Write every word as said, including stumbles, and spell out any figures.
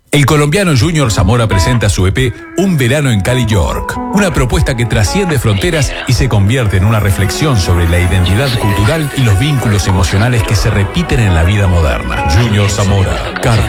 El colombiano Junior Zamora presenta su E P Un verano en Cali, York. Una propuesta que trasciende fronteras y se convierte en una reflexión sobre la identidad cultural y los vínculos emocionales que se repiten en la vida moderna. Junior Zamora, Carlos.